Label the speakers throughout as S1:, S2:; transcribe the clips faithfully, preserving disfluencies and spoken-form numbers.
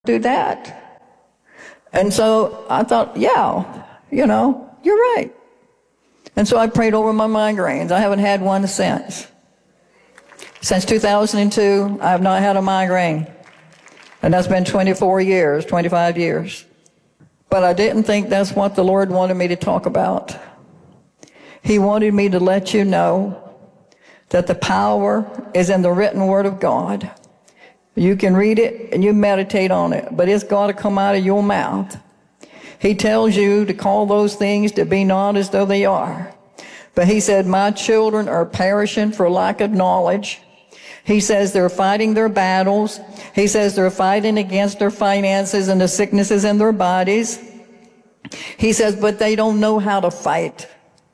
S1: do that. And so I thought, yeah, you know, you're right. And so I prayed over my migraines. I haven't had one since. Since two thousand two, I have not had a migraine. And that's been twenty-four years, twenty-five years. But I didn't think that's what the Lord wanted me to talk about. He wanted me to let you know that the power is in the written word of God. You can read it and you meditate on it, but it's got to come out of your mouth. He tells you to call those things to be not as though they are. But he said, my children are perishing for lack of knowledge. He says they're fighting their battles. He says they're fighting against their finances and the sicknesses in their bodies. He says, but they don't know how to fight.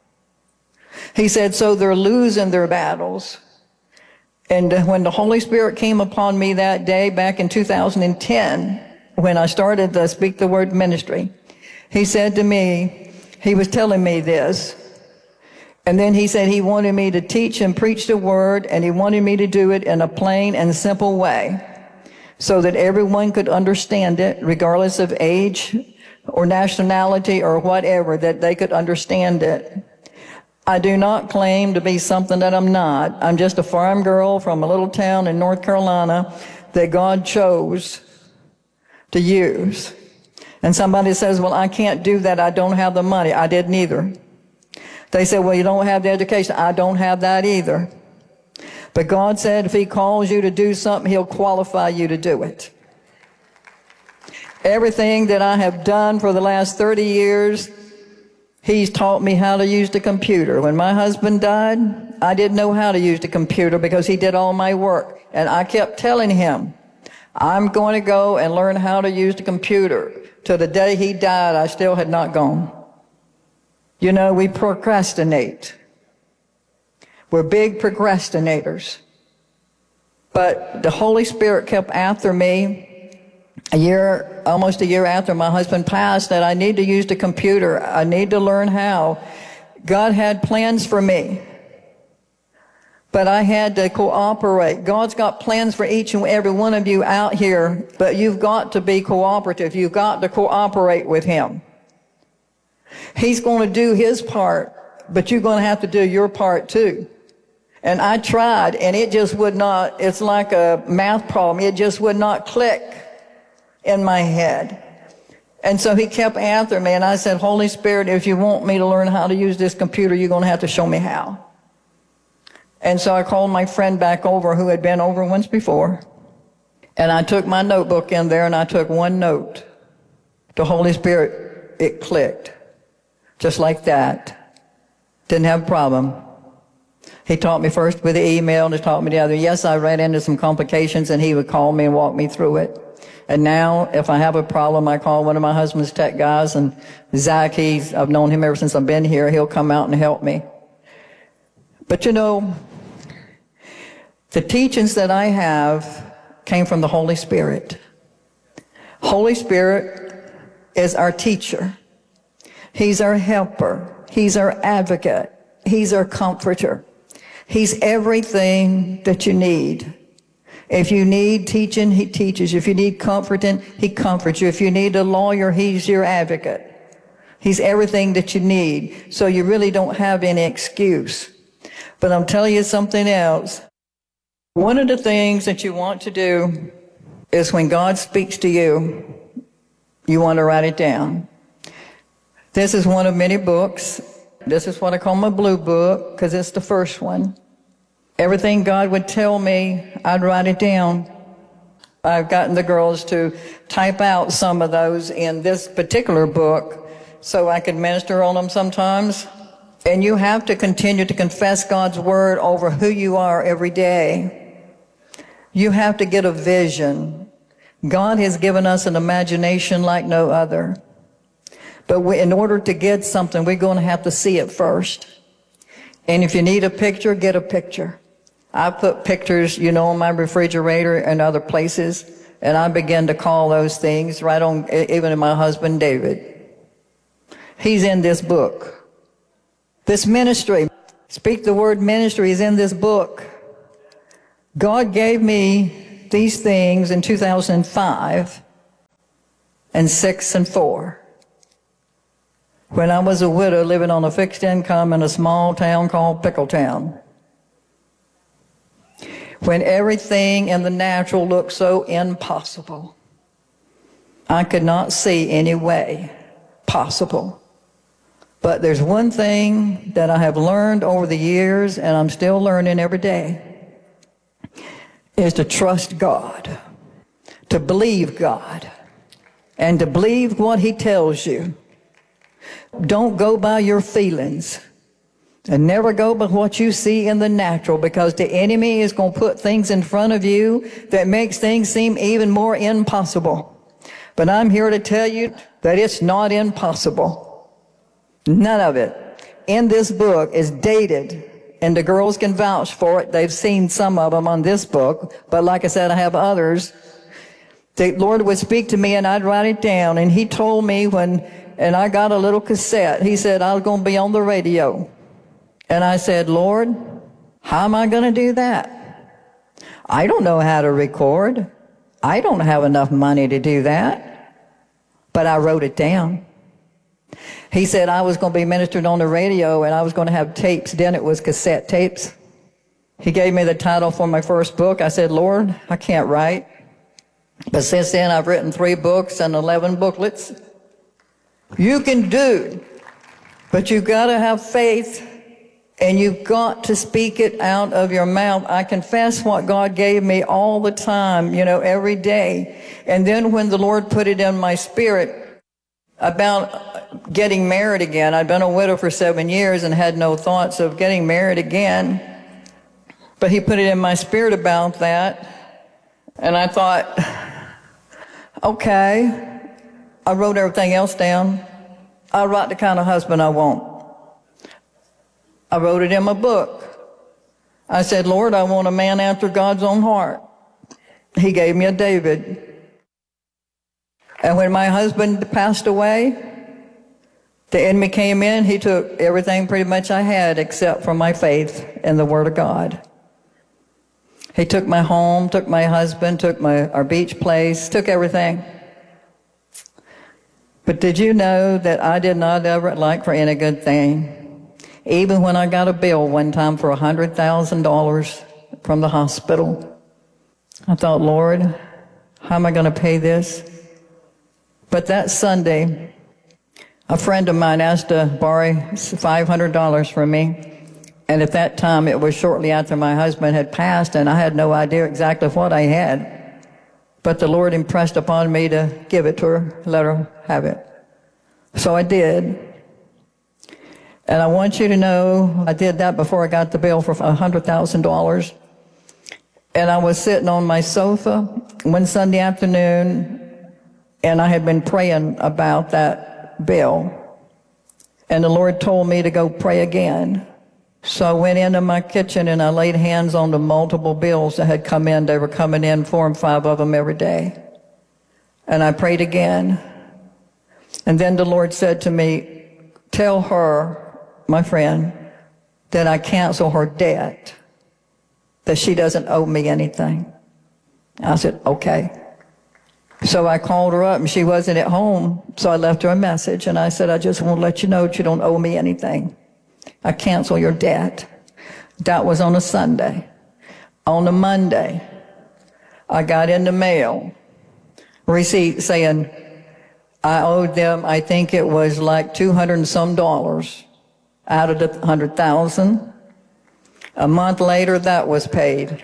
S1: He said, so they're losing their battles. And when the Holy Spirit came upon me that day back in two thousand ten, when I started the Speak the Word ministry, he said to me, he was telling me this, and then he said he wanted me to teach and preach the Word, and he wanted me to do it in a plain and simple way so that everyone could understand it, regardless of age or nationality or whatever, that they could understand it. I do not claim to be something that I'm not. I'm just a farm girl from a little town in North Carolina that God chose to use. And somebody says, well, I can't do that. I don't have the money. I didn't either. They said, well, you don't have the education. I don't have that either. But God said if he calls you to do something, he'll qualify you to do it. Everything that I have done for the last thirty years, he's taught me how to use the computer. When my husband died, I didn't know how to use the computer because he did all my work. And I kept telling him, I'm going to go and learn how to use the computer. Till the day he died, I still had not gone. You know, we procrastinate. We're big procrastinators. But the Holy Spirit kept after me a year, almost a year after my husband passed, that I need to use the computer. I need to learn how. God had plans for me, but I had to cooperate. God's got plans for each and every one of you out here, but you've got to be cooperative. You've got to cooperate with him. He's going to do his part, but you're going to have to do your part too. And I tried, and it just would not, it's like a math problem. It just would not click in my head. And so he kept after me, and I said, Holy Spirit, if you want me to learn how to use this computer, you're going to have to show me how. And so I called my friend back over who had been over once before, and I took my notebook in there, and I took one note. The Holy Spirit, it clicked. Just like that. Didn't have a problem. He taught me first with the email, and he taught me the other. Yes, I ran into some complications, and he would call me and walk me through it. And now, if I have a problem, I call one of my husband's tech guys, and Zach, he's, I've known him ever since I've been here. He'll come out and help me. But you know, the teachings that I have came from the Holy Spirit. Holy Spirit is our teacher. He's our helper. He's our advocate. He's our comforter. He's everything that you need. If you need teaching, he teaches you. If you need comforting, he comforts you. If you need a lawyer, he's your advocate. He's everything that you need. So you really don't have any excuse. But I'm telling you something else. One of the things that you want to do is when God speaks to you, you want to write it down. This is one of many books. This is what I call my blue book because it's the first one. Everything God would tell me, I'd write it down. I've gotten the girls to type out some of those in this particular book so I can minister on them sometimes. And you have to continue to confess God's word over who you are every day. You have to get a vision. God has given us an imagination like no other. But we, in order to get something, we're going to have to see it first. And if you need a picture, get a picture. I put pictures, you know, on my refrigerator and other places, and I begin to call those things right on, even in my husband David. He's in this book. This ministry, Speak the Word ministry, is in this book. God gave me these things in two thousand five, and six and four. When I was a widow living on a fixed income in a small town called Pickletown. When everything in the natural looked so impossible. I could not see any way possible. But there's one thing that I have learned over the years, and I'm still learning every day, is to trust God, to believe God, and to believe what He tells you. Don't go by your feelings. And never go by what you see in the natural, because the enemy is going to put things in front of you that makes things seem even more impossible. But I'm here to tell you that it's not impossible. None of it. In this book is dated, and the girls can vouch for it. They've seen some of them on this book, but like I said, I have others. The Lord would speak to me and I'd write it down, and He told me when, and I got a little cassette, He said, I was going to be on the radio. And I said, Lord, how am I going to do that? I don't know how to record. I don't have enough money to do that. But I wrote it down. He said I was going to be ministered on the radio and I was going to have tapes. Then it was cassette tapes. He gave me the title for my first book. I said, Lord, I can't write. But since then I've written three books and eleven booklets. You can do, but you've got to have faith. And you've got to speak it out of your mouth. I confess what God gave me all the time, you know, every day. And then when the Lord put it in my spirit about getting married again, I'd been a widow for seven years and had no thoughts of getting married again. But He put it in my spirit about that. And I thought, okay, I wrote everything else down. I'll write the kind of husband I want. I wrote it in my book. I said, Lord, I want a man after God's own heart. He gave me a David. And when my husband passed away, the enemy came in. He took everything pretty much I had except for my faith in the Word of God. He took my home, took my husband, took my our beach place, took everything. But did you know that I did not ever like for any good thing? Even when I got a bill one time for one hundred thousand dollars from the hospital, I thought, Lord, how am I going to pay this? But that Sunday, a friend of mine asked to borrow five hundred dollars from me. And at that time, it was shortly after my husband had passed, and I had no idea exactly what I had. But the Lord impressed upon me to give it to her, let her have it. So I did. And I want you to know, I did that before I got the bill for one hundred thousand dollars. And I was sitting on my sofa one Sunday afternoon, and I had been praying about that bill. And the Lord told me to go pray again. So I went into my kitchen and I laid hands on the multiple bills that had come in. They were coming in, four and five of them every day. And I prayed again. And then the Lord said to me, tell her, my friend, that I cancel her debt, that she doesn't owe me anything. I said, okay. So I called her up and she wasn't at home. So I left her a message and I said, I just want to let you know that you don't owe me anything. I cancel your debt. That was on a Sunday. On a Monday, I got in the mail receipt saying I owed them, I think it was like two hundred and some dollars out of the one hundred thousand. A month later, that was paid.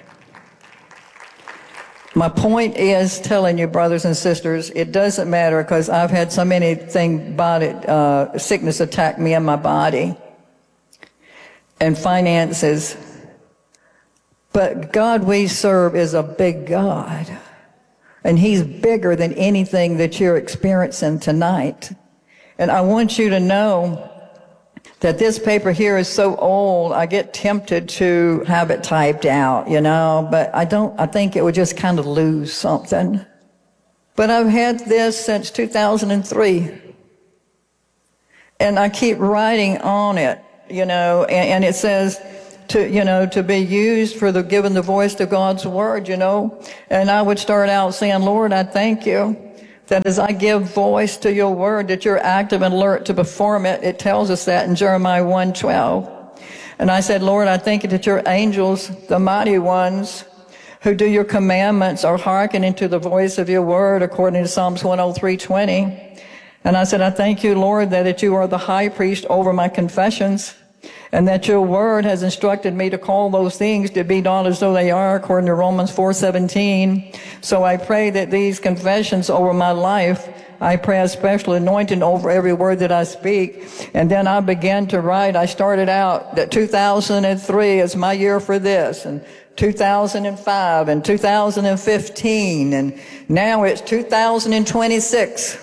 S1: My point is telling you, brothers and sisters, it doesn't matter, because I've had so many things about it, uh, sickness attack me in my body and finances. But God we serve is a big God. And He's bigger than anything that you're experiencing tonight. And I want you to know that this paper here is so old, I get tempted to have it typed out, you know, but I don't, I think it would just kind of lose something. But I've had this since two thousand three. And I keep writing on it, you know, and, and it says to, you know, to be used for the, giving the voice to God's word, you know. And I would start out saying, Lord, I thank you that as I give voice to your word, that you're active and alert to perform it. It tells us that in Jeremiah one twelve. And I said, Lord, I thank you that your angels, the mighty ones who do your commandments, are hearkening to the voice of your word, according to Psalms one oh three twenty. And I said, I thank you, Lord, that, that you are the high priest over my confessions, and that your word has instructed me to call those things to be not as though they are, according to Romans four seventeen. So I pray that these confessions over my life, I pray a special anointing over every word that I speak. And then I began to write. I started out that two thousand three is my year for this, and two thousand five and two thousand fifteen, and now it's two thousand twenty-six.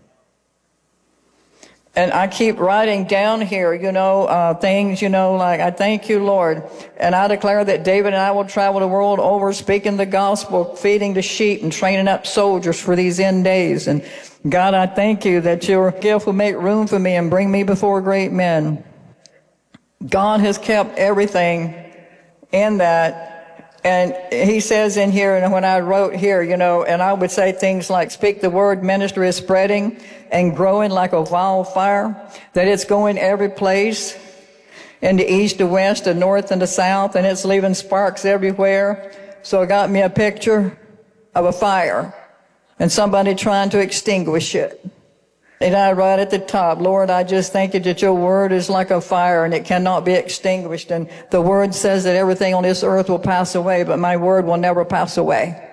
S1: And I keep writing down here, you know, uh, things, you know, like, I thank you, Lord. And I declare that David and I will travel the world over, speaking the gospel, feeding the sheep, and training up soldiers for these end days. And God, I thank you that your gift will make room for me and bring me before great men. God has kept everything in that. And he says in here, and when I wrote here, you know, and I would say things like, speak the word, ministry is spreading and growing like a wildfire, that it's going every place, in the east, the west, the north, and the south, and it's leaving sparks everywhere. So it got me a picture of a fire and somebody trying to extinguish it. And I write at the top, Lord, I just thank you that your word is like a fire and it cannot be extinguished. And the word says that everything on this earth will pass away, but my word will never pass away.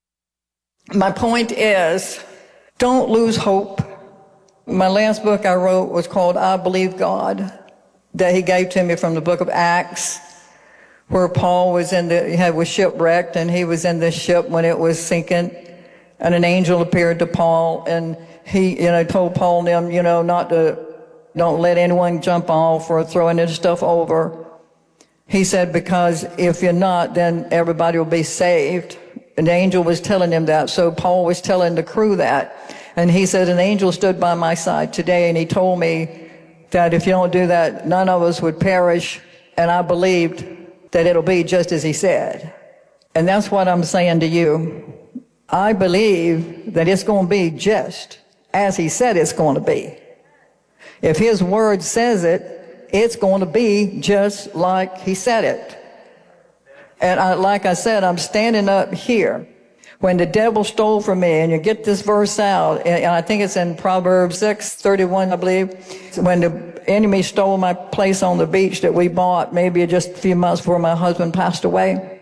S1: My point is, don't lose hope. My last book I wrote was called I Believe God, that he gave to me from the book of Acts, where Paul was in the, he was shipwrecked, and he was in the ship when it was sinking, and an angel appeared to Paul, and he, you know, told Paul and them, you know, not to, don't let anyone jump off or throw any stuff over. He said, because if you're not, then everybody will be saved. And the angel was telling him that. So Paul was telling the crew that. And he said, an angel stood by my side today, and he told me that if you don't do that, none of us would perish. And I believed that it'll be just as he said. And that's what I'm saying to you. I believe that it's going to be just as he said it's going to be. If his word says it, it's going to be just like he said it. And I, like I said, I'm standing up here. When the devil stole from me, and you get this verse out, and I think it's in Proverbs six thirty-one, I believe, when the enemy stole my place on the beach that we bought maybe just a few months before my husband passed away.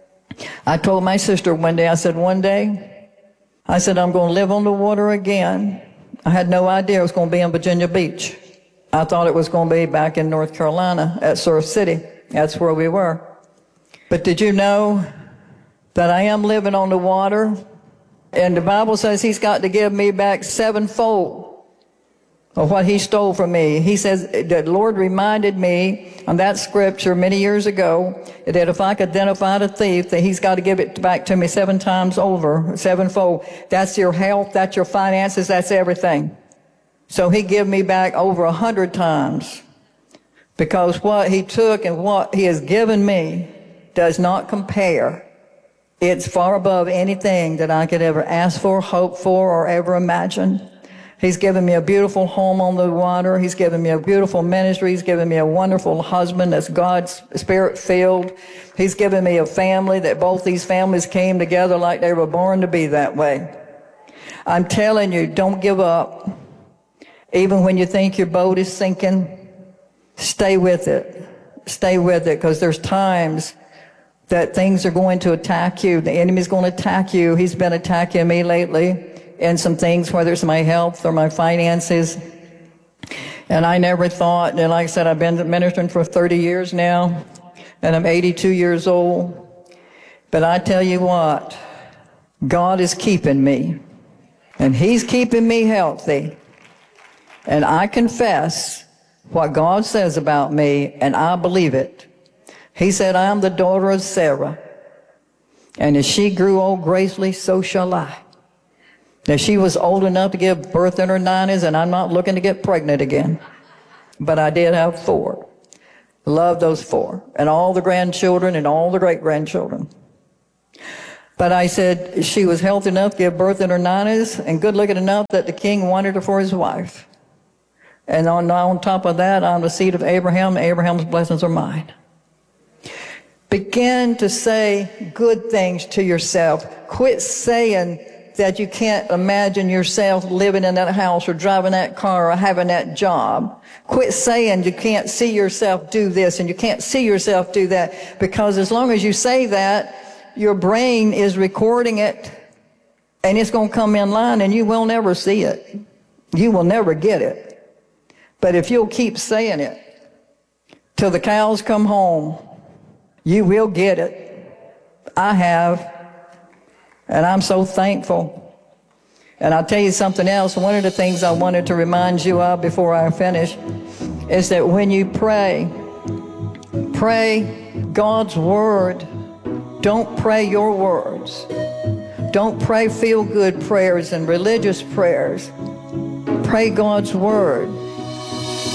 S1: I told my sister one day, I said, one day, I said, I'm going to live on the water again. I had no idea it was going to be in Virginia Beach. I thought it was going to be back in North Carolina at Surf City. That's where we were. But did you know that I am living on the water? And the Bible says he's got to give me back sevenfold of what he stole from me. He says, the Lord reminded me on that scripture many years ago that if I could identify the thief, that he's got to give it back to me seven times over, sevenfold. That's your health, that's your finances, that's everything. So he gave me back over a hundred times, because what he took and what he has given me does not compare. It's far above anything that I could ever ask for, hope for, or ever imagine. He's given me a beautiful home on the water. He's given me a beautiful ministry. He's given me a wonderful husband that's God's Spirit-filled. He's given me a family that both these families came together like they were born to be that way. I'm telling you, don't give up. Even when you think your boat is sinking, stay with it. Stay with it, because there's times that things are going to attack you. The enemy's going to attack you. He's been attacking me lately in some things, whether it's my health or my finances. And I never thought, and like I said, I've been ministering for thirty years now, and I'm eighty-two years old. But I tell you what, God is keeping me, and he's keeping me healthy. And I confess what God says about me, and I believe it. He said, I am the daughter of Sarah, and as she grew old gracefully, so shall I. Now, she was old enough to give birth in her nineties, and I'm not looking to get pregnant again. But I did have four. Love those four, and all the grandchildren and all the great-grandchildren. But I said she was healthy enough to give birth in her nineties and good looking enough that the king wanted her for his wife. And on, on top of that, I'm the seed of Abraham. Abraham's blessings are mine. Begin to say good things to yourself. Quit saying that you can't imagine yourself living in that house or driving that car or having that job. Quit saying you can't see yourself do this and you can't see yourself do that, because as long as you say that, your brain is recording it and it's going to come in line and you will never see it. You will never get it. But if you'll keep saying it till the cows come home, you will get it. I have. And I'm so thankful. And I'll tell you something else. One of the things I wanted to remind you of before I finish is that when you pray, pray God's word. Don't pray your words. Don't pray feel-good prayers and religious prayers. Pray God's word.